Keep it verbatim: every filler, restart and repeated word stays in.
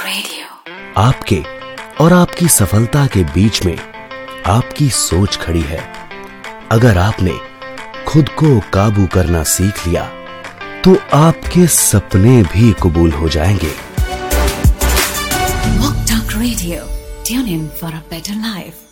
Radio. आपके और आपकी सफलता के बीच में आपकी सोच खड़ी है। अगर आपने खुद को काबू करना सीख लिया तो आपके सपने भी कबूल हो जाएंगे। Walk Talk Radio. Tune in for a better life.